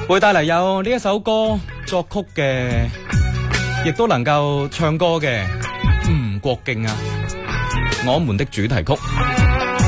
會帶嚟有呢一首歌作曲嘅，亦都能夠唱歌嘅吳國敬啊，我們的主題曲。